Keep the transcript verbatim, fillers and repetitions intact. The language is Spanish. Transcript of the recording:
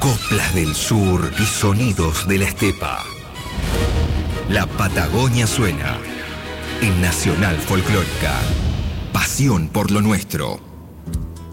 Coplas del sur y sonidos de la estepa. La Patagonia suena en Nacional Folclórica. Pasión por lo nuestro.